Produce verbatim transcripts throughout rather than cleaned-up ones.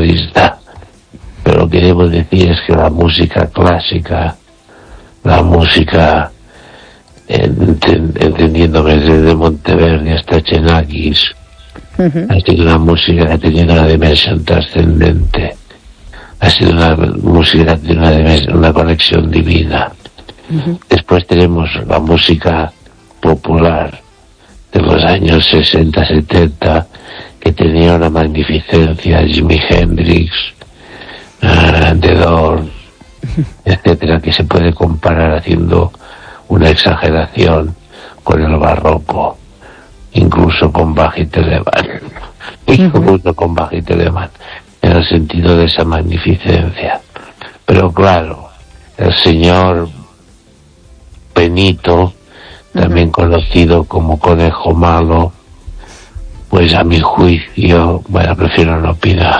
vista. Pero lo que debo decir es que la música clásica, la música, entendiéndome desde Monteverdi hasta Xenakis, uh-huh. ha sido una música que ha tenido una dimensión trascendente, ha sido una música de una, una conexión divina. Uh-huh. Después tenemos la música popular de los años sesenta, setenta, que tenía una magnificencia, Jimi Hendrix, uh, The Doors, etcétera, que se puede comparar haciendo una exageración con el barroco, incluso con Bach y Telemann, incluso con Bach y Telemann, en el sentido de esa magnificencia. Pero claro, el señor Benito, también conocido como Conejo Malo, pues a mi juicio, bueno, prefiero no opinar,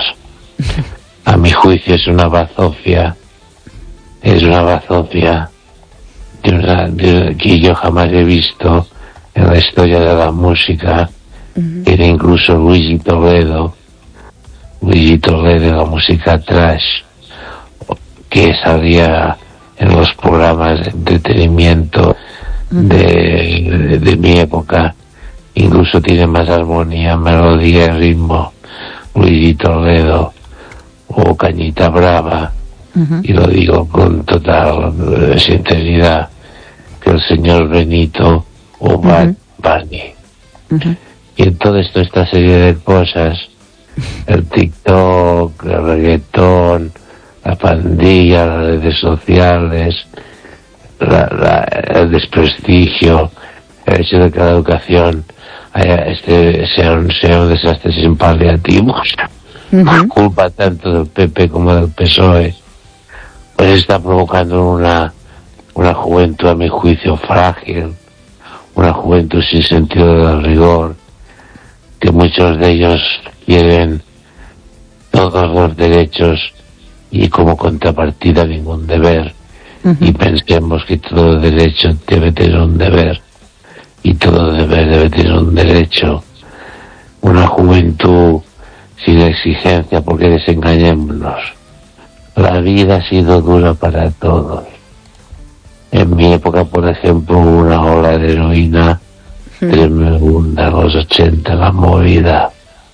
a mi juicio es una bazofia, es una bazofia de una, de, que yo jamás he visto en la historia de la música. Uh-huh. Era incluso Luigi Toledo, Luigi Toledo, la música trash, que salía en los programas de entretenimiento de, de, de mi época, incluso tiene más armonía, melodía y ritmo, Luigi Toledo o Cañita Brava. Uh-huh. Y lo digo con total uh, sinceridad, que el señor Benito o Bad uh-huh. Bunny. Uh-huh. Y en todo esto, esta serie de cosas, el TikTok, el reggaetón, la pandilla, las redes sociales, la, la, el desprestigio, el hecho de que la educación haya, este, sea, un, sea un desastre sin paliativos, uh-huh. culpa tanto del P P como del P S O E, pues está provocando una, una juventud, a mi juicio, frágil, una juventud sin sentido del rigor, que muchos de ellos quieren todos los derechos y como contrapartida ningún deber. Uh-huh. Y pensemos que todo derecho debe tener un deber y todo deber debe tener un derecho. Una juventud sin exigencia, porque desengañémonos, la vida ha sido dura para todos. En mi época, por ejemplo, hubo una ola de heroína uh-huh. tremenda, en los ochenta, la movida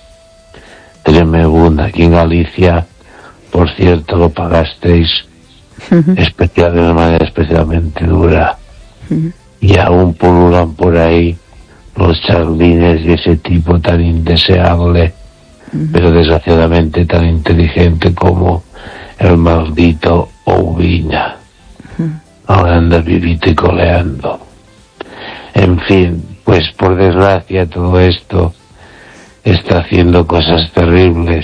tremenda. Aquí en Galicia, por cierto, lo pagasteis uh-huh. especial, de una manera especialmente dura. Uh-huh. Y aún pululan por ahí los charlines y ese tipo tan indeseable, uh-huh. pero desgraciadamente tan inteligente como el maldito Oubiña. Uh-huh. Ahora anda vivito y coleando. En fin, pues por desgracia todo esto está haciendo cosas terribles.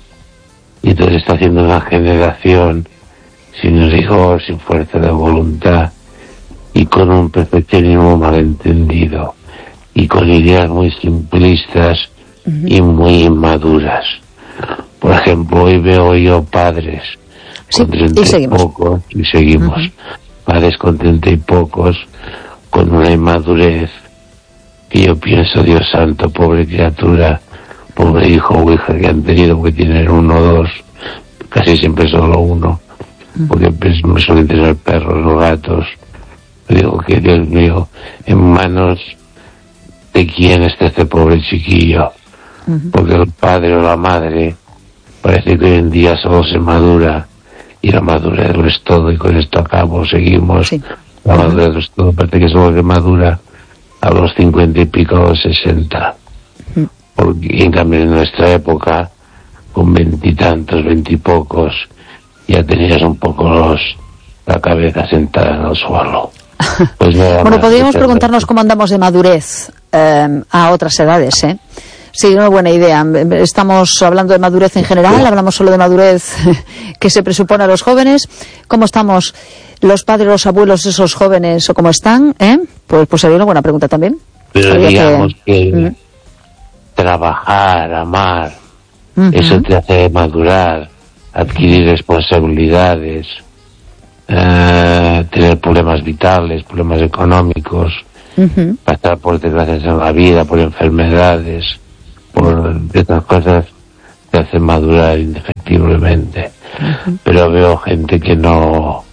Y entonces está haciendo una generación sin rigor, sin fuerza de voluntad y con un perfeccionismo malentendido y con ideas muy simplistas uh-huh. y muy inmaduras. Por ejemplo, hoy veo yo padres sí, con treinta y, y pocos, y seguimos, uh-huh. padres con treinta y pocos, con una inmadurez que yo pienso, Dios santo, pobre criatura, pobre hijo o hija que han tenido, que tienen uno o dos, casi siempre solo uno, porque pues, me suelen tener perros o gatos. Digo que, Dios mío, en manos de quién está este pobre chiquillo, uh-huh. porque el padre o la madre parece que hoy en día solo se madura, y la madurez lo es todo, y con esto acabo, seguimos, sí. la madurez lo es todo, parece que solo se madura a los cincuenta y pico, a los sesenta. Porque en cambio en nuestra época, con veintitantos, veintipocos, ya tenías un poco los, la cabeza sentada en el suelo. Pues bueno, podríamos preguntarnos cómo andamos de madurez eh, a otras edades, ¿eh? Sí, una buena idea. Estamos hablando de madurez en general, sí. hablamos solo de madurez que se presupone a los jóvenes. ¿Cómo estamos los padres, los abuelos, esos jóvenes, o cómo están? ¿Eh? Pues, pues sería una buena pregunta también. Pero digamos que... que ¿Mm? trabajar, amar, uh-huh. eso te hace madurar, adquirir responsabilidades, uh, tener problemas vitales, problemas económicos, uh-huh. pasar por desgracias en la vida, por enfermedades, por estas cosas te hacen madurar indefectiblemente. indescriptiblemente. Uh-huh. Pero veo gente que no,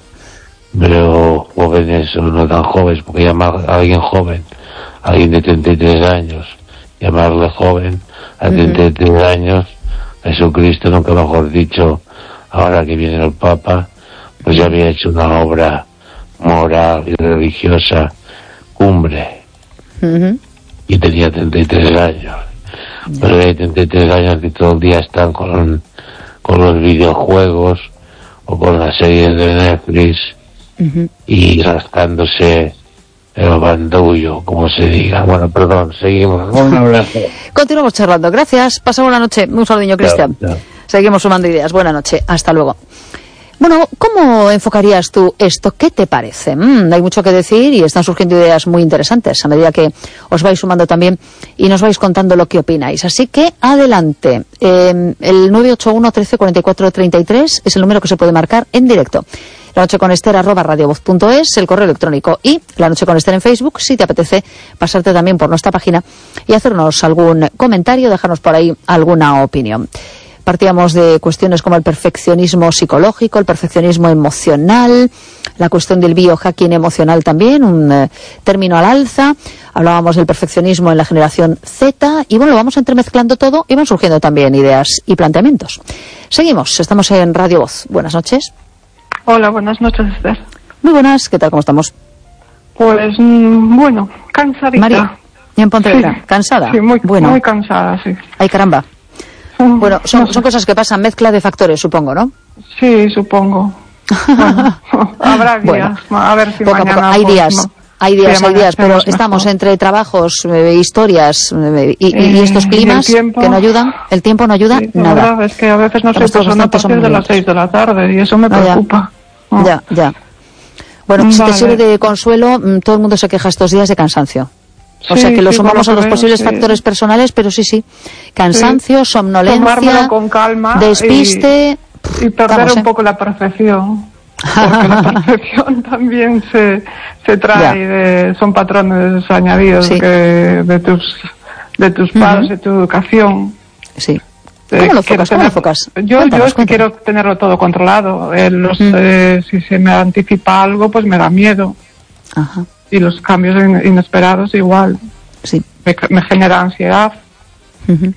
veo jóvenes o no tan jóvenes, porque llamar a alguien joven, a alguien de treinta y tres años, llamarle joven a treinta y tres uh-huh. años, Jesucristo, nunca mejor dicho, ahora que viene el Papa, pues ya había hecho una obra moral y religiosa cumbre. Uh-huh. Y tenía treinta y tres años. Uh-huh. Pero hay treinta y tres años que todo el día están con, con los videojuegos o con las series de Netflix uh-huh. y rascándose el bandullo, como se diga. Bueno, perdón, seguimos. Un abrazo. Continuamos charlando. Gracias. Pasa buena noche. Un saludo, Cristian. Seguimos sumando ideas. Buena noche. Hasta luego. Bueno, ¿cómo enfocarías tú esto? ¿Qué te parece? Mm, hay mucho que decir y están surgiendo ideas muy interesantes a medida que os vais sumando también y nos vais contando lo que opináis. Así que adelante. Eh, el nueve ocho uno, trece, cuarenta y cuatro, treinta y tres es el número que se puede marcar en directo. La noche con Esther arroba radiovoz punto es, el correo electrónico, y La Noche con Esther en Facebook, si te apetece pasarte también por nuestra página y hacernos algún comentario, dejarnos por ahí alguna opinión. Partíamos de cuestiones como el perfeccionismo psicológico, el perfeccionismo emocional, la cuestión del biohacking emocional también, un eh, término al alza. Hablábamos del perfeccionismo en la generación Z y bueno, lo vamos entremezclando todo y van surgiendo también ideas y planteamientos. Seguimos, estamos en Radio Voz. Buenas noches. Hola, buenas noches, Esther. Muy buenas, ¿qué tal? ¿Cómo estamos? Pues, mmm, bueno, cansadita. María, ¿y en Pontevedra? Sí. ¿Cansada? Sí, muy, bueno. muy cansada, sí. Ay, caramba. Bueno, son, son cosas que pasan, mezcla de factores, supongo, ¿no? Sí, supongo. Bueno, habrá días, bueno, a ver si poco mañana... A poco. Hay pues, días, no. hay días, sí, hay días, pero mejor. Estamos entre trabajos, eh, historias eh, y, y, y estos climas y tiempo, que no ayudan, el tiempo no ayuda sí, nada. La verdad es que a veces no sé persona a partir de las seis de la tarde y eso me preocupa. Ah, ya, oh. ya, ya. Bueno, vale. Si te sirve de consuelo, todo el mundo se queja estos días de cansancio. O sí, sea que lo sí, sumamos a los veo, posibles sí. factores personales, pero sí, sí. Cansancio, sí. somnolencia, con calma despiste. Y, y perder vamos, un ¿eh? poco la percepción. Porque la percepción también se, se trae, de, son patrones añadidos sí. que, de tus, de tus padres, uh-huh. de tu educación. Sí. ¿Cómo lo enfocas? ¿Cómo lo enfocas? Yo, cuéntanos, yo es que quiero tenerlo todo controlado. Eh, los, uh-huh. eh, si se me anticipa algo, pues me da miedo. Ajá. Y los cambios in, inesperados igual. Sí. Me, me genera ansiedad. Uh-huh.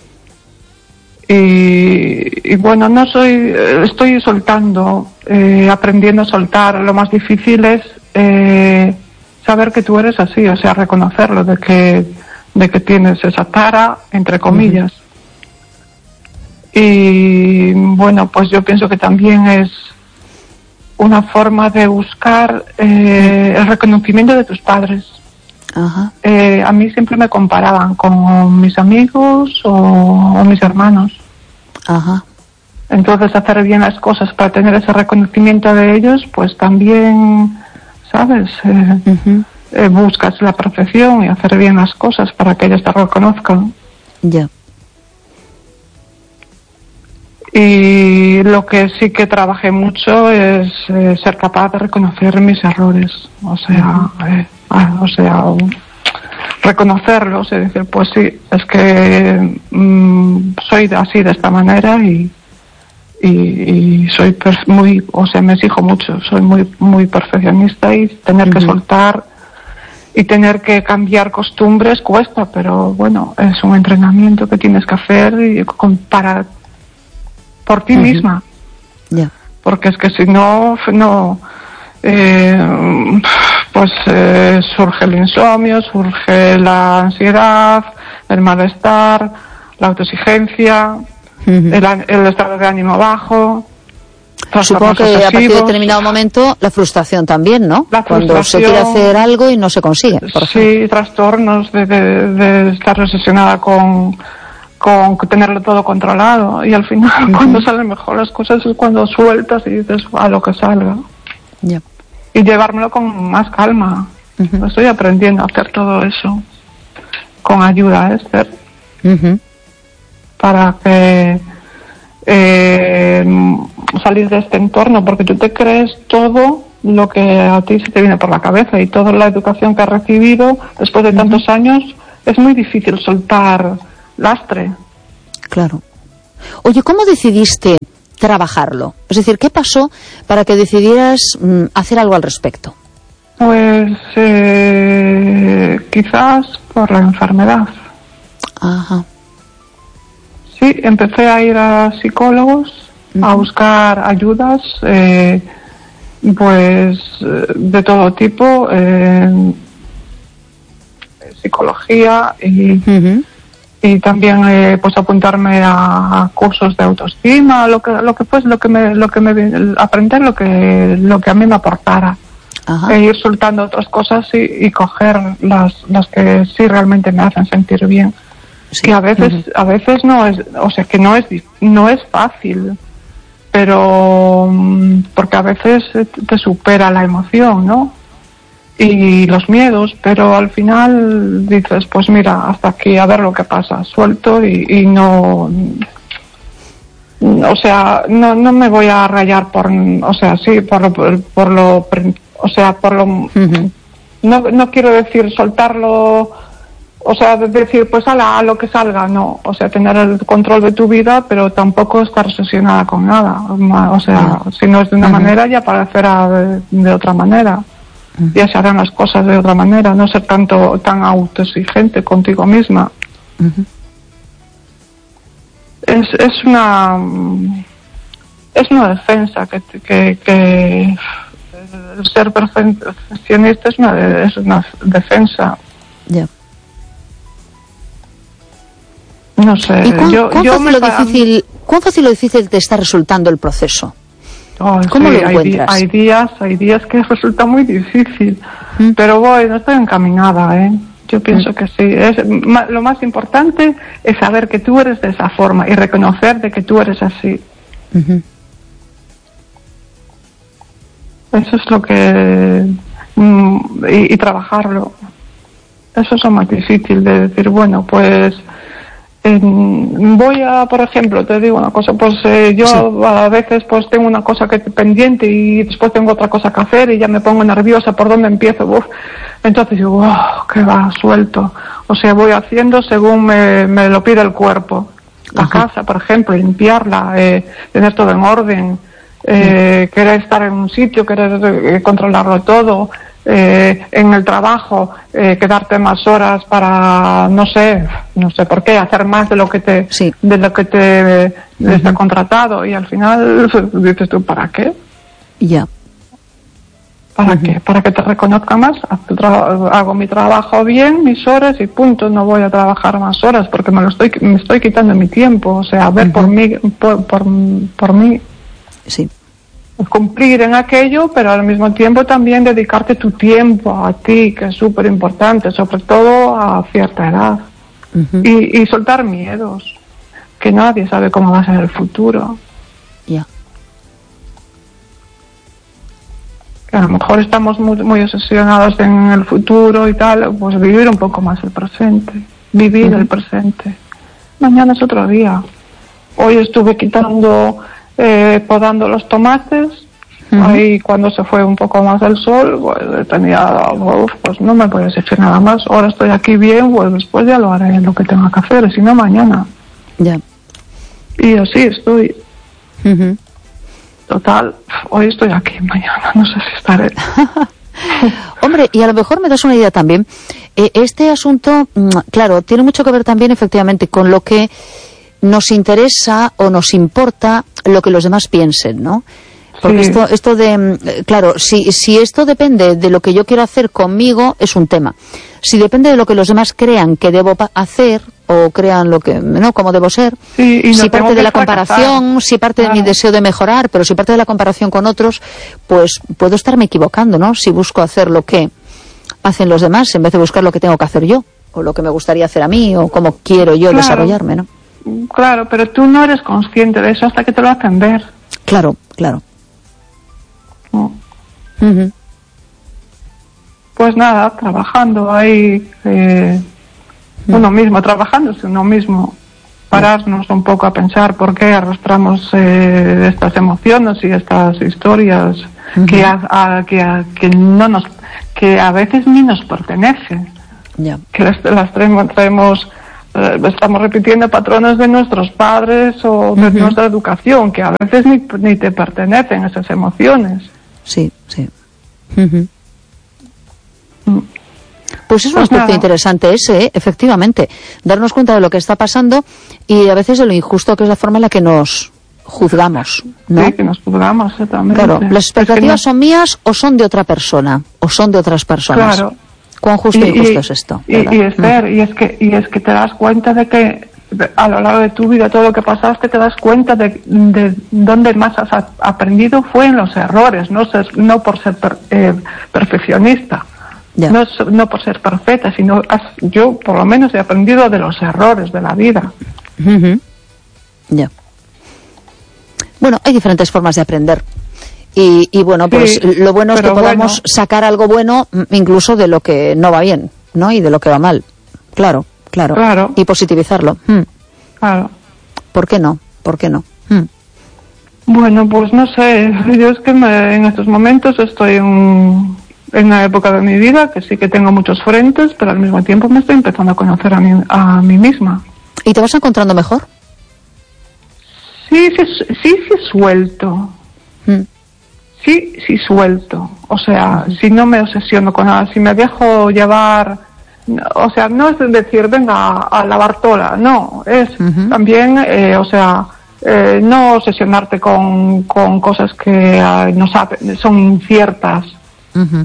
Y, y bueno, no soy, estoy soltando, eh, aprendiendo a soltar. Lo más difícil es eh, saber que tú eres así, o sea, reconocerlo, de que, de que tienes esa tara, entre comillas. Uh-huh. Y bueno, pues yo pienso que también es una forma de buscar eh, el reconocimiento de tus padres. Ajá. Eh, a mí siempre me comparaban con mis amigos o, o mis hermanos. Ajá. Entonces hacer bien las cosas para tener ese reconocimiento de ellos, pues también, ¿sabes? Eh, uh-huh. eh, buscas la perfección y hacer bien las cosas para que ellos te reconozcan. Ya. Yeah. Y lo que sí que trabajé mucho es eh, ser capaz de reconocer mis errores, o sea, eh, ah, o sea, um, reconocerlos y decir, pues sí, es que mm, soy así de esta manera y y, y soy per- muy, o sea, me exijo mucho, soy muy muy perfeccionista y tener uh-huh. que soltar y tener que cambiar costumbres cuesta, pero bueno, es un entrenamiento que tienes que hacer y con, para por ti uh-huh. misma, yeah. porque es que si no, no eh, pues eh, surge el insomnio, surge la ansiedad, el malestar, la autoexigencia, uh-huh. el, el estado de ánimo bajo. Supongo que obsesivos. A partir de determinado momento la frustración también, ¿no? La Cuando se quiere hacer algo y no se consigue. Por sí, ejemplo. Trastornos de, de, de estar obsesionada con con tenerlo todo controlado y al final uh-huh. cuando salen mejor las cosas es cuando sueltas y dices a lo que salga yeah. y llevármelo con más calma. Uh-huh. Estoy aprendiendo a hacer todo eso con ayuda, Esther, uh-huh. para que eh, salir de este entorno, porque tú te crees todo lo que a ti se te viene por la cabeza y toda la educación que has recibido después de uh-huh. tantos años es muy difícil soltar lastre. Claro. Oye, ¿cómo decidiste trabajarlo? Es decir, ¿qué pasó para que decidieras mm, hacer algo al respecto? Pues eh, quizás por la enfermedad. Ajá. Sí, empecé a ir a psicólogos, uh-huh. a buscar ayudas, eh, pues de todo tipo, eh, psicología y, uh-huh. y también eh, pues apuntarme a cursos de autoestima, lo que lo que pues lo que me lo que me aprender lo que lo que a mí me aportara. Ajá. E ir soltando otras cosas y, y coger las las que sí realmente me hacen sentir bien. Sí. Que a veces uh-huh. a veces no es, o sea, que no es no es fácil, pero porque a veces te supera la emoción, ¿no? Y los miedos, pero al final dices, pues mira, hasta aquí, a ver lo que pasa, suelto y, y no, o sea, no no me voy a rayar por, o sea, sí, por lo, por, por lo, o sea, por lo, uh-huh. no no quiero decir soltarlo. O sea, decir, pues ala, a lo que salga, no. O sea, tener el control de tu vida, pero tampoco estar obsesionada con nada. O sea, uh-huh. si no es de una uh-huh. manera, ya parecerá de, de otra manera. Uh-huh. Ya se harán las cosas de otra manera. No ser tanto tan autoexigente contigo misma. Uh-huh. Es, es una es una defensa que, que, que el ser perfeccionista es una, es una defensa. Ya. Yeah. No sé. ¿Y cuán, yo, cuán, yo fácil me o difícil, ¿Cuán fácil o difícil te está resultando el proceso? Oh, ¿Cómo sí, lo encuentras? Hay, hay días, hay días que resulta muy difícil, ¿Mm? pero voy, no estoy encaminada, ¿eh? Yo pienso ¿Mm? que sí. Es, ma, lo más importante es saber que tú eres de esa forma y reconocer de que tú eres así. Uh-huh. Eso es lo que... Mm, y, y trabajarlo. Eso es lo más difícil, de decir, bueno, pues... voy a, por ejemplo, te digo una cosa, pues eh, yo sí. a veces pues tengo una cosa que pendiente y después tengo otra cosa que hacer y ya me pongo nerviosa por dónde empiezo. Uf. Entonces digo, oh, que va, suelto. O sea, voy haciendo según me, me lo pide el cuerpo. La Ajá. casa, por ejemplo, limpiarla, eh, tener todo en orden, eh, sí. querer estar en un sitio, querer eh, controlarlo todo. Eh, en el trabajo, eh, quedarte más horas para, no sé, no sé por qué, hacer más de lo que te, sí. de lo que te uh-huh. está contratado, y al final dices tú, ¿para qué? Ya. Yeah. ¿Para uh-huh. qué? ¿Para que te reconozca más? Hago mi trabajo bien, mis horas y punto, no voy a trabajar más horas porque me lo estoy, me estoy quitando mi tiempo, o sea, a ver uh-huh. por mí, por, por, por mí. Sí. Cumplir en aquello, pero al mismo tiempo también dedicarte tu tiempo a ti, que es súper importante, sobre todo a cierta edad. Uh-huh. y, y soltar miedos, que nadie sabe cómo va a ser el futuro. Ya. Yeah. Que a lo mejor estamos muy, muy obsesionados en el futuro y tal, pues vivir un poco más el presente, vivir uh-huh. el presente. Mañana es otro día. Hoy estuve quitando... Eh, podando los tomates, uh-huh. ahí cuando se fue un poco más el sol, pues tenía, uf, pues no me puedo exigir nada más, ahora estoy aquí bien, pues después ya lo haré lo que tenga que hacer, si no mañana. Ya. Y así estoy. Uh-huh. Total, hoy estoy aquí, mañana no sé si estaré. Hombre, y a lo mejor me das una idea también, eh, este asunto, claro, tiene mucho que ver también efectivamente con lo que nos interesa o nos importa lo que los demás piensen, ¿no? Porque sí. esto esto de, claro, si si esto depende de lo que yo quiero hacer conmigo, es un tema. Si depende de lo que los demás crean que debo hacer o crean lo que, ¿no?, cómo debo ser, sí, y no si parte de la fracasar. comparación, si parte claro. de mi deseo de mejorar, pero si parte de la comparación con otros, pues puedo estarme equivocando, ¿no? Si busco hacer lo que hacen los demás en vez de buscar lo que tengo que hacer yo, o lo que me gustaría hacer a mí, o cómo quiero yo claro. desarrollarme, ¿no? Claro, pero tú no eres consciente de eso hasta que te lo hacen ver. Claro, claro. No. Uh-huh. Pues nada, trabajando ahí, eh, uh-huh. uno mismo, trabajándose uno mismo, pararnos un poco a pensar por qué arrastramos eh, estas emociones y estas historias uh-huh. que, a, a, que, a, que no nos, que a veces ni nos pertenecen, yeah. que las, las traemos, traemos eh, estamos repitiendo patrones de nuestros padres o de uh-huh. nuestra educación, que a veces ni, ni te pertenecen esas emociones. Sí, sí. Uh-huh. Mm. Pues es un Pues aspecto nada. interesante ese, ¿eh? Efectivamente. Darnos cuenta de lo que está pasando y a veces de lo injusto que es la forma en la que nos juzgamos, ¿no? Sí, que nos juzgamos eh, también. Claro, ¿las expectativas es que no... son mías o son de otra persona? ¿O son de otras personas? Claro. ¿Cuán justo y, y injusto es esto? Y, y, Esther, mm. y, es que, y es que te das cuenta de que a lo largo de tu vida, todo lo que pasaste, te das cuenta de, de dónde más has aprendido fue en los errores, no, ser, no por ser per, eh, perfeccionista. Yeah. No, no por ser perfecta, sino has, yo por lo menos he aprendido de los errores de la vida. Uh-huh. Ya. Yeah. Bueno, hay diferentes formas de aprender. Y, y bueno, pues sí, lo bueno es que podamos bueno. sacar algo bueno incluso de lo que no va bien, ¿no? Y de lo que va mal. Claro, claro. claro. Y positivizarlo. Hmm. Claro. ¿Por qué no? ¿Por qué no? Hmm. Bueno, pues no sé. Yo es que me, en estos momentos estoy en, en una época de mi vida que sí que tengo muchos frentes, pero al mismo tiempo me estoy empezando a conocer a mí, a mí misma. ¿Y te vas encontrando mejor? Sí, sí, sí, sí suelto. Hmm. Sí, sí suelto. O sea, uh-huh. si no me obsesiono con nada, si me dejo llevar, o sea, no es decir, venga a, a lavar tola, no, es uh-huh. también, eh, o sea, eh, no obsesionarte con, con cosas que eh, no sabe, son inciertas. Uh-huh.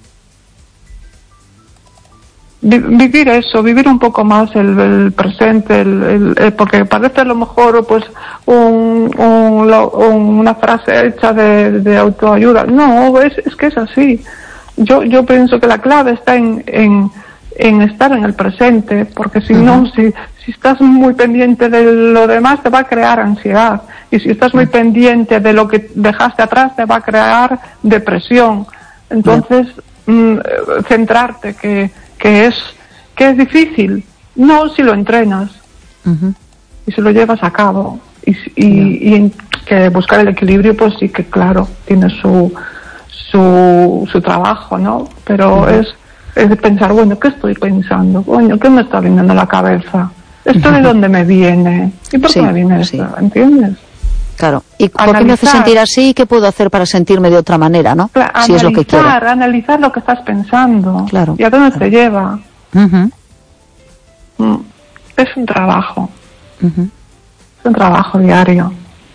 Vivir eso, vivir un poco más el, el presente, el, el, el, porque parece a lo mejor pues un, un, un, una frase hecha de, de autoayuda. No, es, es que es así. Yo yo pienso que la clave está en, en, en estar en el presente, porque si uh-huh. no, si, si estás muy pendiente de lo demás te va a crear ansiedad, y si estás muy uh-huh. pendiente de lo que dejaste atrás te va a crear depresión. Entonces, uh-huh. mm, centrarte que que es que es difícil, no si lo entrenas uh-huh. y si lo llevas a cabo y, y, y que buscar el equilibrio pues sí que claro tiene su su, su trabajo, ¿no? Pero uh-huh. es, es pensar, bueno, ¿qué estoy pensando? Coño, ¿qué me está viniendo a la cabeza? ¿Esto uh-huh. de dónde me viene? ¿Y por qué sí, me viene esto? Sí. ¿Entiendes? Claro. ¿Y por analizar, qué me hace sentir así? ¿Qué puedo hacer para sentirme de otra manera, no? Claro, si analizar, es lo que quiero. Analizar lo que estás pensando. Claro. ¿Y a dónde claro. te lleva? Uh-huh. Mm. Es un trabajo. Uh-huh. Es un trabajo diario.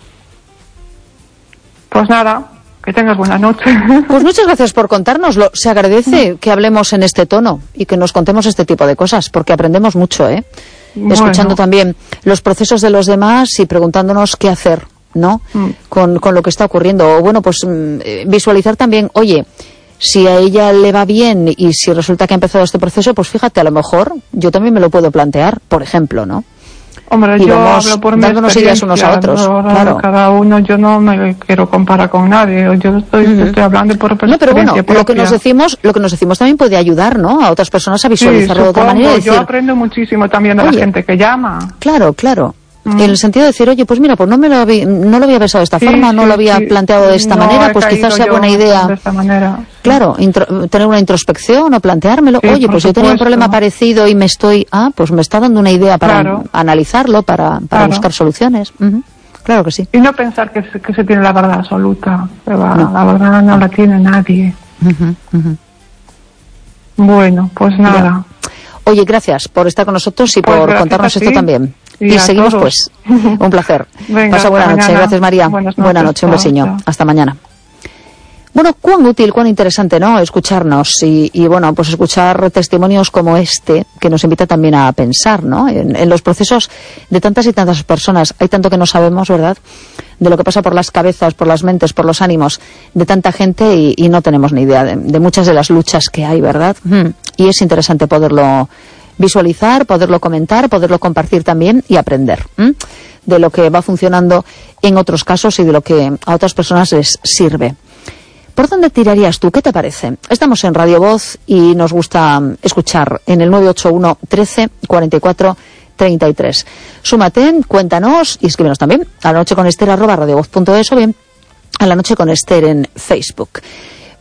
Pues nada, que tengas buena noche. Pues muchas gracias por contárnoslo. Se agradece uh-huh. que hablemos en este tono y que nos contemos este tipo de cosas, porque aprendemos mucho, ¿eh? Bueno. Escuchando también los procesos de los demás y preguntándonos qué hacer, ¿no? Mm. Con, con lo que está ocurriendo. O bueno, pues mm, visualizar también, oye, si a ella le va bien y si resulta que ha empezado este proceso, pues fíjate, a lo mejor yo también me lo puedo plantear, por ejemplo, ¿no? Hombre, y yo vamos hablo por dándonos mi ideas unos a otros. No, claro. Cada uno, yo no me quiero comparar con nadie. Yo estoy, uh-huh. estoy hablando por experiencia No, pero bueno, propia. lo que nos decimos, lo que nos decimos también puede ayudar, ¿no? A otras personas a visualizarlo sí, de otra manera. Y decir, yo aprendo muchísimo también de oye, la gente que llama. Claro, claro. Mm. En el sentido de decir, oye, pues mira, pues no me lo había, no lo había pensado de esta sí, forma, sí, no lo había sí. planteado de esta no manera, pues quizás sea buena idea. De esta manera. Claro, intro, tener una introspección o planteármelo. Sí, oye, pues supuesto. yo tenía un problema parecido y me estoy, ah, pues me está dando una idea para claro. analizarlo, para, para claro. buscar soluciones. Uh-huh. Claro que sí. Y no pensar que se, que se tiene la verdad absoluta. La, no. la verdad no la tiene nadie. Uh-huh, uh-huh. Bueno, pues nada. Ya. Oye, gracias por estar con nosotros y pues por contarnos esto también. Y, y seguimos todos. pues. Un placer. Venga, pasa buena noche. mañana. Gracias, María. Buenas noches, buena noche, un besiño. Chao. Hasta mañana. Bueno, cuán útil, cuán interesante, ¿no? Escucharnos y, y, bueno, pues escuchar testimonios como este, que nos invita también a pensar, ¿no? En, en los procesos de tantas y tantas personas. Hay tanto que no sabemos, ¿verdad? De lo que pasa por las cabezas, por las mentes, por los ánimos de tanta gente y, y no tenemos ni idea de, de muchas de las luchas que hay, ¿verdad? Mm. Y es interesante poderlo visualizar, poderlo comentar, poderlo compartir también y aprender ¿m? de lo que va funcionando en otros casos y de lo que a otras personas les sirve. ¿Por dónde tirarías tú? ¿Qué te parece? Estamos en Radio Voz y nos gusta escuchar en el nueve ocho uno, trece, cuarenta y cuatro, treinta y tres. Súmate, cuéntanos y escríbenos también a la noche con Esther arroba radiovoz punto es o bien a la noche con Esther en Facebook.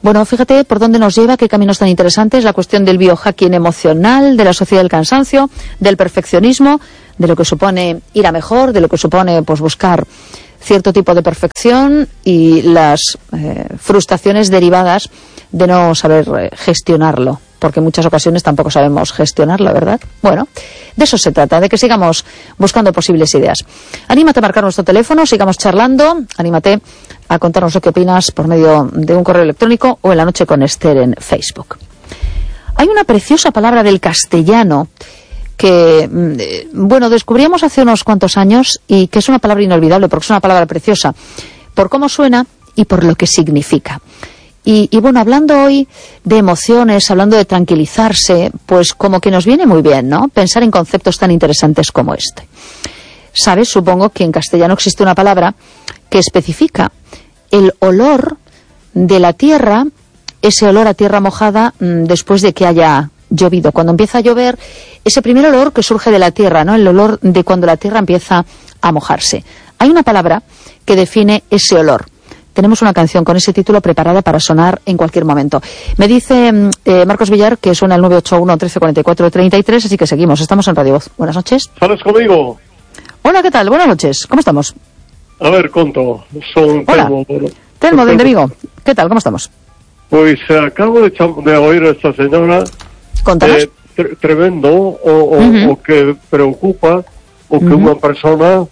Bueno, fíjate por dónde nos lleva, qué caminos tan interesantes, la cuestión del biohacking emocional, de la sociedad del cansancio, del perfeccionismo, de lo que supone ir a mejor, de lo que supone pues buscar cierto tipo de perfección y las eh, frustraciones derivadas de no saber eh, gestionarlo, porque en muchas ocasiones tampoco sabemos gestionarlo, ¿verdad? Bueno, de eso se trata, de que sigamos buscando posibles ideas. Anímate a marcar nuestro teléfono, sigamos charlando, anímate a contarnos lo que opinas por medio de un correo electrónico o en La Noche con Esther en Facebook. Hay una preciosa palabra del castellano que, bueno, descubrimos hace unos cuantos años y que es una palabra inolvidable porque es una palabra preciosa por cómo suena y por lo que significa. Y, y bueno, hablando hoy de emociones, hablando de tranquilizarse, pues como que nos viene muy bien, ¿no? Pensar en conceptos tan interesantes como este. Sabes, supongo que en castellano existe una palabra que especifica el olor de la tierra, ese olor a tierra mojada mmm, después de que haya llovido. Cuando empieza a llover, ese primer olor que surge de la tierra, ¿no? El olor de cuando la tierra empieza a mojarse. Hay una palabra que define ese olor. Tenemos una canción con ese título preparada para sonar en cualquier momento. Me dice eh, Marcos Villar que suena el nueve ocho uno, trece cuarenta y cuatro, treinta y tres, así que seguimos. Estamos en Radio Voz. Buenas noches. ¿Sales conmigo? Hola, ¿qué tal? Buenas noches. ¿Cómo estamos? A ver, conto. Son Hola. Telmo. Telmo, desde Vigo. ¿Qué tal? ¿Cómo estamos? Pues eh, acabo de, de oír a esta señora. Contanos. Eh, tre tremendo, o, o, uh-huh. o que preocupa, o que uh-huh. una persona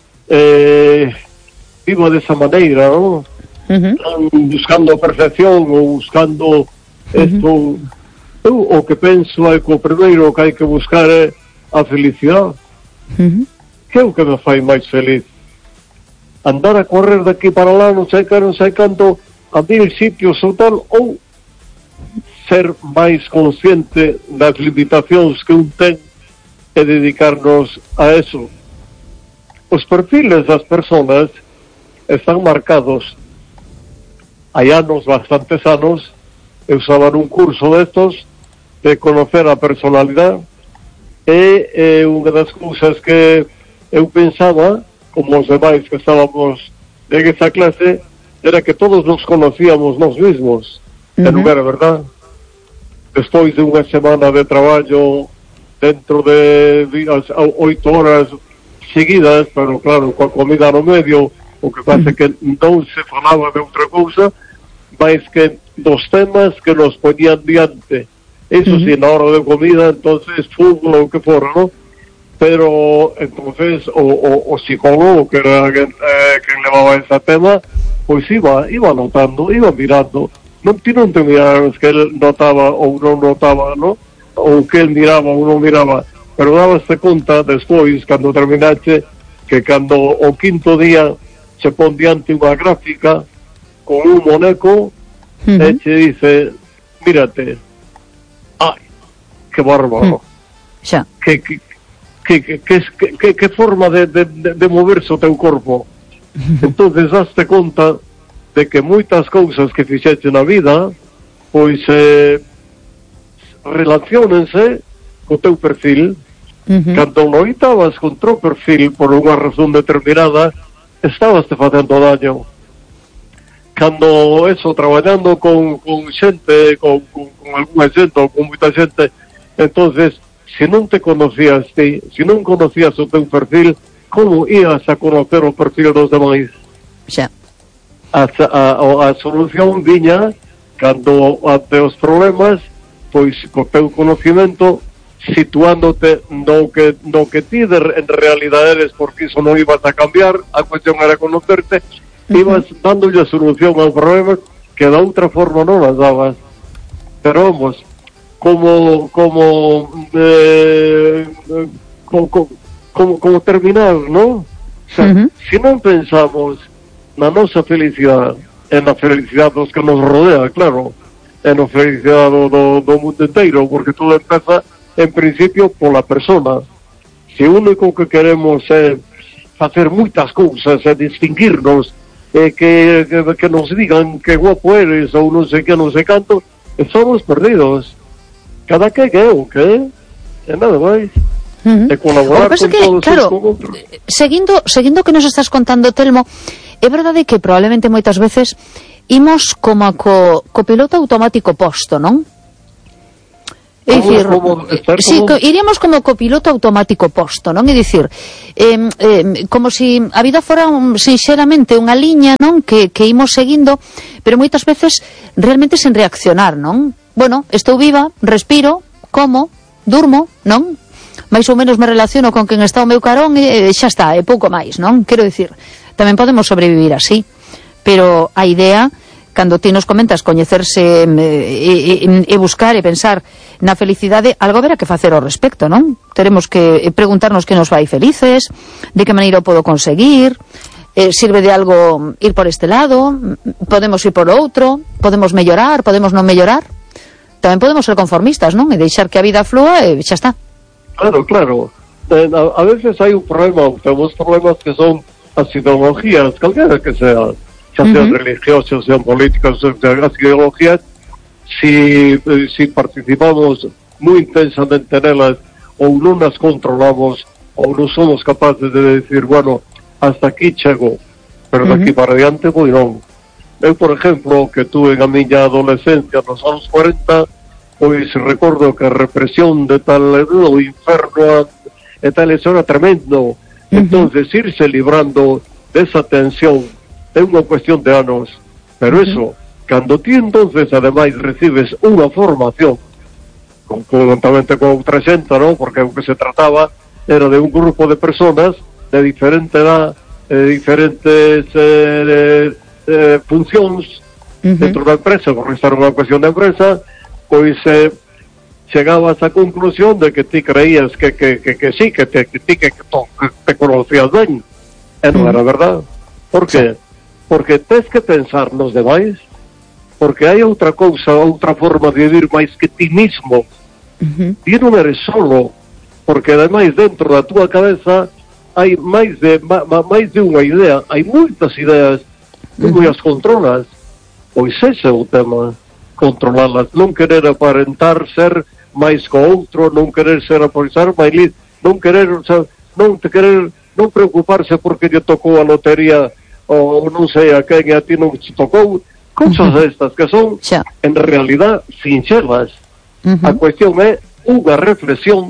eh, viva de esa manera, ¿no? Uh-huh. Buscando perfección o buscando uh-huh. esto, o que penso é que o primeiro que hai que buscar é a felicidade. Uh-huh. Que é o que me fai máis feliz? Andar a correr daqui para lá, non sei que, non sei canto, a mil sitios ou tal, ou ser máis consciente das limitacións que un ten e dedicarnos a eso. Os perfiles das persoas están marcados. Hai anos, bastantes anos, eu estaba nun curso destos de conocer a personalidade e eh, unha das cousas que eu pensaba, como os demais que estábamos en esa clase, era que todos nos conocíamos nós mesmos. Uh-huh. E non era verdad. Despois de unha semana de traballo dentro de oito horas seguidas, pero claro, coa comida no medio, o que pasa que non se falaba de outra cousa máis que dos temas que nos ponían diante. Eso uh-huh. sí, na hora de comida, entonces fútbol o que fora, ¿no? Pero entonces o, o, o psicólogo que era quen, eh, quen levaba ese tema, pois iba, iba notando, iba mirando. Non ti non te mirabas que él notaba ou non notaba, ¿no? Ou que él miraba ou non miraba, pero dabaste conta despois, cando terminaste, que cando o quinto día se pon diante unha gráfica con un moneco uh-huh. e che dice, mírate, ai, que bárbaro, uh-huh. xa. Que, que, que, que, que, que, que forma de, de, de moverse o teu corpo. Uh-huh. Entonces daste conta de que moitas cousas que fixeche na vida pois eh, relaciónense co teu perfil. Uh-huh. Cando noitabas con teu perfil por unha razón determinada, estabas te facendo daño. Cando eso, traballando con, con xente, con, con, con alguna xente ou con moita xente, entonces se non te conocías ti, se non conocías o teu perfil, como ías a conocer o perfil dos demais? Xa. A, a, a solución viña cando ante os problemas, pois co teu conocimento situándote no que, no que ti de, en realidade eres, porque iso non ibas a cambiar, a cuestión era conocerte, uh-huh. ibas dándolle a solución aos problemas que da outra forma non as dabas. Pero vamos, como como eh, como, como, como terminar, ¿no? O sea, uh-huh. se non pensamos na nosa felicidade, e na felicidade dos que nos rodea, claro, e na felicidade do, do, do mundo inteiro, porque todo empeza, en principio, pola persona. Se o único que queremos é facer moitas cousas, é distinguirnos, e que, que, que nos digan que guapo eres, ou non sei que, non sei canto, estamos perdidos. Cada que é o que é, e nada máis. Uh-huh. De colaborar con que, todos claro, con outros. Seguindo, seguindo que nos estás contando, Telmo, é verdade que probablemente moitas veces imos como co, co piloto automático posto, non? É dicir, como, como, sí, co, iríamos como co piloto automático posto, non? É dicir, eh, eh, como si a vida fora un, sinceramente unha liña, non? Que, que imos seguindo, pero moitas veces realmente sen reaccionar, non? Bueno, estou viva, respiro, como, durmo, non? Mais ou menos me relaciono con quen está ao meu carón e, e xa está, é pouco máis, non? Quero dicir, tamén podemos sobrevivir así, pero a idea, cando ti nos comentas coñecerse e, e, e buscar e pensar na felicidade, algo haberá que facer ao respecto, non? Teremos que preguntarnos que nos vai felices, de que maneira o podo conseguir, eh, sirve de algo ir por este lado, podemos ir por outro, podemos mellorar, podemos non mellorar, tamén podemos ser conformistas, non? E deixar que a vida flúa e xa está. Claro, claro. Eh, a, a veces hai un problema, temos problemas que son as ideologías, calquera que sea, xa sean uh-huh. religiosas, sean políticas, sean as ideologías, si, si participamos moi intensamente nelas ou non as controlamos ou non somos capaces de decir, bueno, hasta aquí chego, pero de aquí uh-huh. para adiante moi non. Eu, por exemplo, que tuve a miña adolescencia nos anos cuarenta, pois recordo que a represión de tal do inferno e tal, eso era tremendo. Uh-huh. Entonces irse librando desa tensión é unha cuestión de anos, pero uh-huh. eso, cando ti entonces ademais recibes unha formación conjuntamente con outra xente, non? Porque o que se trataba era de un grupo de personas de diferente edad, de diferentes eh, eh, funcións uh-huh. dentro da empresa, porque esta era unha cuestión de empresa, pois eh, chegabas á conclusión de que ti creías que, que, que, que sí, que te, que, ti, que, que, to, que te conocías ben, e non uh-huh. era verdad. Por que? Porque tes que pensar nos demais, porque hai outra cousa, outra forma de vivir máis que ti mismo. Uh-huh. Ti non eres solo, porque ademais dentro da túa cabeza hai máis de ma, ma, máis de unha idea, hai moitas ideas, como uh-huh. as controlas. Pois ese é o tema, controlalas, non querer aparentar ser máis co outro, non querer ser aparentar máis li, non querer, o sea, non te querer, non preocuparse porque lle tocou a lotería ou non sei a quen e a ti non te tocou, cousas uh-huh. estas que son yeah. en realidad sinxelas. Uh-huh. A cuestión é unha reflexión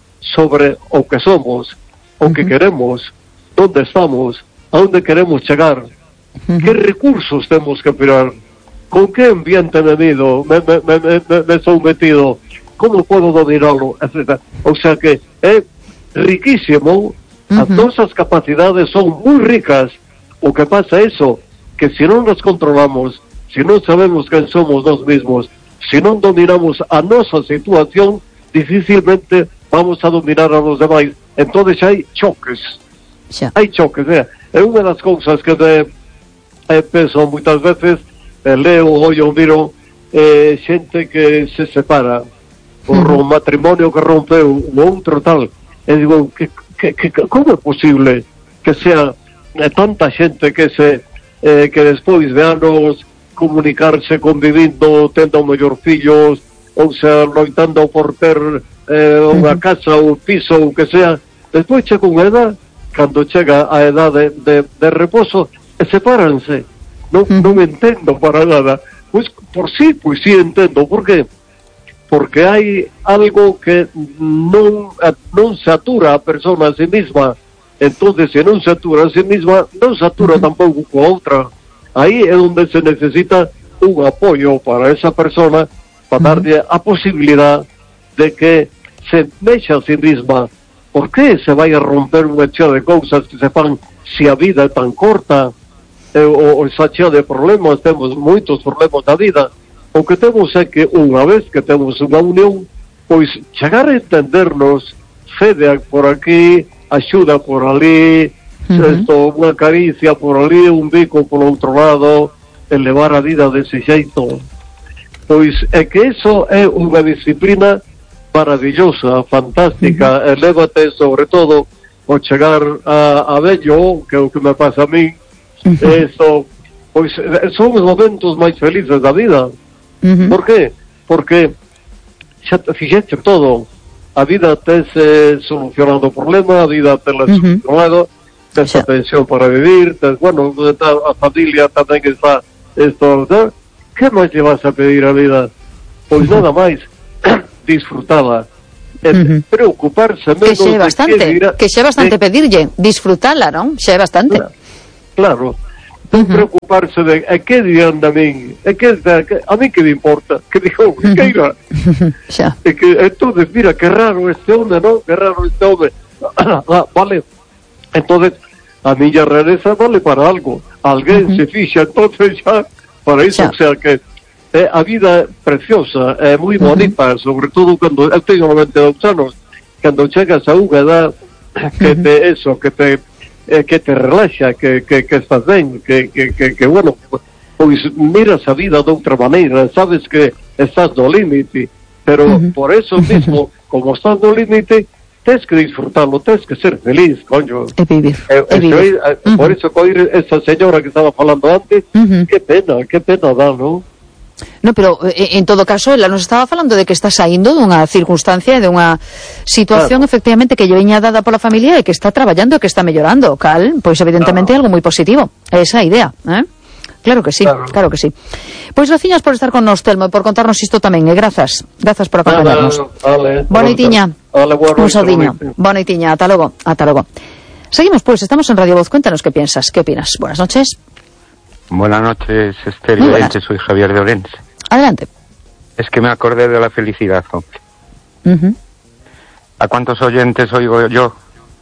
sobre o que somos, o uh-huh. que queremos, onde estamos, a onde queremos chegar, uh-huh. que recursos temos que mirar, con que ambiente me mido, me, me, me, me, me son metido, como podo dominarlo, etcétera. O sea que é riquísimo, uh-huh. as nosas capacidades son moi ricas. O que pasa é eso, que se non nos controlamos, se non sabemos quen somos nós mesmos, se non dominamos a nosa situación, dificilmente vamos a dominar a los demais. Entón xa hai choques. Xa. Hai choques, é, é unha das cousas que de, eh, penso moitas veces, eh, leo, ollo, miro, eh, xente que se separa por uh-huh. un matrimonio que rompeu, un outro tal, e digo, que, que, que, como é posible que sea eh, tanta xente que se eh, que despois de anos comunicarse, convivindo, tendo mellor fillos, ou sea, loitando por ter eh, unha casa ou piso ou que sea, despois chega unha edad, cando chega a edade de, de, de reposo, e sepáranse. Non, non entendo para nada. Pois por sí, pois sí entendo. Por que? Porque hai algo que non, non satura a persona a sí misma. Entonces, se non satura a sí misma, non satura uh-huh. tampouco con outra. Aí é onde se necesita un apoio para esa persona, para darlle a posibilidad de que se mexa a sí misma. Por que se vai a romper unha chea de cousas que se fan se a vida é tan corta, eh, ou, ou esa chea de problemas, temos moitos problemas da vida. O que temos é que unha vez que temos unha unión, pois chegar a entendernos, fede por aquí, axuda por ali, uh-huh. esto, unha caricia por ali, un bico por outro lado, elevar a vida dese xeito. Pois é que eso é unha disciplina maravillosa, fantástica, uh-huh. elévate sobre todo ao chegar a, a vello, que é o que me pasa a mí, uh-huh. eso, pois son os momentos máis felices da vida. Uh-huh. Por que? Porque xa te fixete todo. A vida tes eh, solucionado o problema, a vida te la uh-huh. solucionado, tes sí. a pensión para vivir, tes, bueno, a familia tamén está esto, ¿no? Que máis lle vas a pedir a vida? Pois nada máis disfrutala, e Uh-huh. preocuparse menos Que xe de bastante, que dirá, que xe bastante de, pedirlle, disfrutala, non? Xe bastante. claro, non Uh-huh. preocuparse de a que dirán de min, a que, a, que, a mí que me importa, que digo, que irá. Xa. E que entonces, mira, que raro este hombre, ¿no? Que raro este hombre. Ah, vale. Entonces, a miña rareza vale para algo. Alguén Uh-huh. se fixa entonces xa para iso, Xa. o sea que eh, a vida é preciosa, é moi bonita, uh-huh. sobre todo cando eu teño noventa e dous anos, cando chegas a unha edad que te eso, que te eh, que te relaxa, que, que, que estás ben, que, que, que, que bueno, pois miras a vida de outra maneira, sabes que estás no límite, pero uh-huh. por eso mismo, como estás no límite, tens que disfrutarlo, tens que ser feliz, coño. E vivir, Eh, e vivir. eh, uh-huh. Por eso, coir esa señora que estaba falando antes, Uh-huh. que pena, que pena dá, ¿no? No, pero eh, en todo caso, ela nos estaba falando de que está saindo dunha circunstancia e dunha situación, claro, efectivamente, que lle veña dada pola familia e que está traballando e que está mellorando, cal, pois evidentemente claro, algo moi positivo, esa idea, eh? Claro que sí, claro, claro que sí. Pois graciñas por estar con nos, Telmo, e por contarnos isto tamén, e grazas, grazas por acompañarnos. Vale, vale, Boa noitiña, un saudiño, boa noitiña, ata logo, ata logo. Seguimos, pues, estamos en Radio Voz, cuéntanos qué piensas, qué opinas. Buenas noches. Buenas noches, Esther y Orense, soy Javier de Orense. Adelante. Es que me acordé de la felicidad, hombre. Uh-huh. ¿A cuántos oyentes oigo yo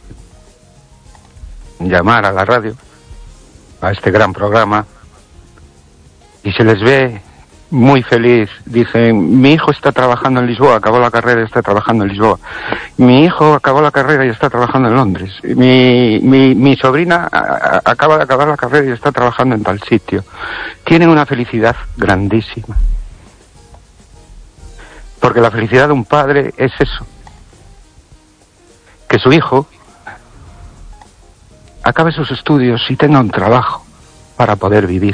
llamar a la radio, a este gran programa, y se les ve muy feliz? Dicen, mi hijo está trabajando en Lisboa, acabó la carrera y está trabajando en Lisboa. Mi hijo acabó la carrera y está trabajando en Londres. Mi, mi, mi sobrina a, a, acaba de acabar la carrera y está trabajando en tal sitio. Tienen una felicidad grandísima. Porque la felicidad de un padre es eso. Que su hijo acabe sus estudios y tenga un trabajo para poder vivir.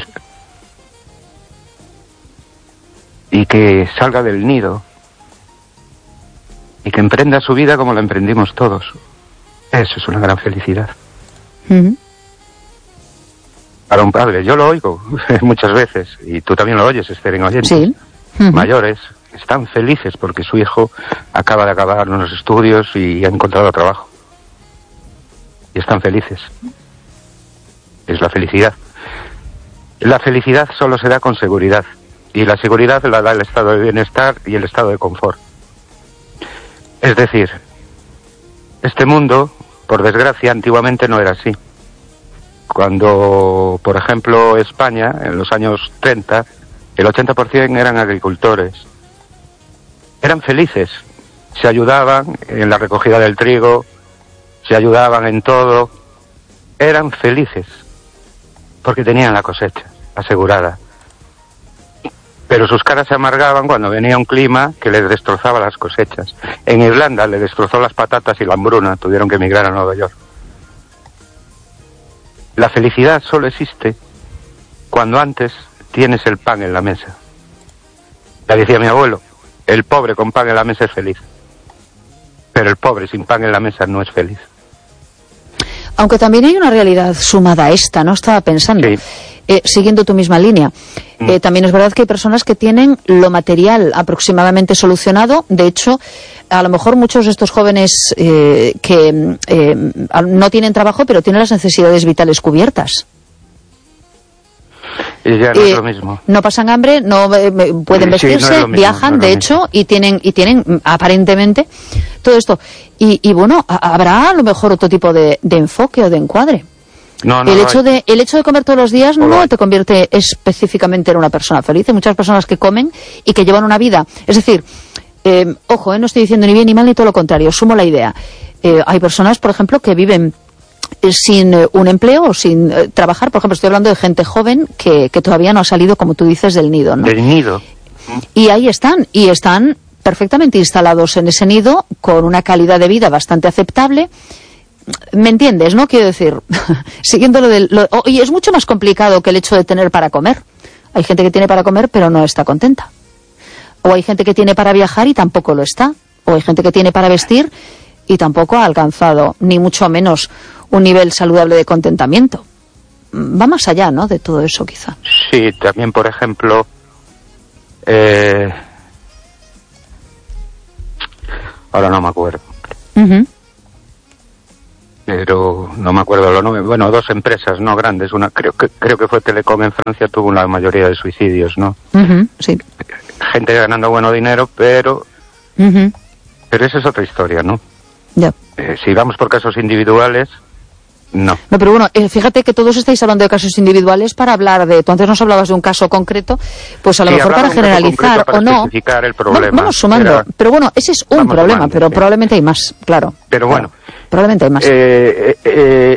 Y que salga del nido y que emprenda su vida como la emprendimos todos. Eso es una gran felicidad. Uh-huh. Para un padre, yo lo oigo muchas veces, y tú también lo oyes, Esther, en oyentes. Sí. Uh-huh. Mayores están felices porque su hijo acaba de acabar unos estudios y ha encontrado trabajo. Y están felices. Es la felicidad. La felicidad solo se da con seguridad. Y la seguridad la da el estado de bienestar y el estado de confort. Es decir, este mundo, por desgracia, antiguamente no era así. Cuando, por ejemplo, España, en los años treinta, el ochenta por ciento eran agricultores. Eran felices. Se ayudaban en la recogida del trigo, se ayudaban en todo. Eran felices, porque tenían la cosecha asegurada. Pero sus caras se amargaban cuando venía un clima que les destrozaba las cosechas. En Irlanda le destrozó las patatas y la hambruna, tuvieron que emigrar a Nueva York. La felicidad solo existe cuando antes tienes el pan en la mesa. Ya decía mi abuelo, el pobre con pan en la mesa es feliz. Pero el pobre sin pan en la mesa no es feliz. Aunque también hay una realidad sumada a esta, ¿no? Estaba pensando, Sí. eh, siguiendo tu misma línea. Mm. Eh, también es verdad que hay personas que tienen lo material aproximadamente solucionado. De hecho, a lo mejor muchos de estos jóvenes eh, que eh, no tienen trabajo, pero tienen las necesidades vitales cubiertas. Y ya no Eh, es lo mismo. No pasan hambre, no eh, pueden Sí, sí, no es vestirse, lo mismo, viajan, no es de lo hecho, y tienen, y tienen mm, aparentemente todo esto. Y, y bueno, a- habrá a lo mejor otro tipo de, de enfoque o de encuadre. No, no el lo hecho hay. de el hecho de comer todos los días No lo no hay. te convierte específicamente en una persona feliz. Hay muchas personas que comen y que llevan una vida, es decir, eh, ojo, eh, no estoy diciendo ni bien ni mal ni todo lo contrario, sumo la idea. Eh, hay personas, por ejemplo, que viven eh, sin eh, un empleo o sin eh, trabajar. Por ejemplo, estoy hablando de gente joven que, que todavía no ha salido, como tú dices, del nido, ¿no? Del nido. Y ahí están, y están perfectamente instalados en ese nido, con una calidad de vida bastante aceptable. ¿Me entiendes, no? Quiero decir, siguiendo lo del... Lo, y es mucho más complicado que el hecho de tener para comer. Hay gente que tiene para comer, pero no está contenta. O hay gente que tiene para viajar y tampoco lo está. O hay gente que tiene para vestir y tampoco ha alcanzado, ni mucho menos, un nivel saludable de contentamiento. Va más allá, ¿no?, de todo eso, quizá. Sí, también, por ejemplo, eh, ahora no me acuerdo. Uh-huh. Pero no me acuerdo los nombres. Bueno, dos empresas, no grandes. Una creo que creo que fue Telecom en Francia, tuvo la mayoría de suicidios, ¿no? Uh-huh, sí. Gente ganando bueno dinero, pero Uh-huh. pero esa es otra historia, ¿no? Ya. Eh, si vamos por casos individuales, no. No, pero bueno, eh, fíjate que todos estáis hablando de casos individuales para hablar de... Tú antes nos hablabas de un caso concreto, pues a lo Sí, mejor para hablaba de un caso generalizar concreto para o no. especificar el problema. Va- Vamos sumando. Era- Pero bueno, ese es un Vamos problema, sumando, pero sí. probablemente hay más, claro. Pero Claro, bueno, probablemente hay más. eh, eh, eh,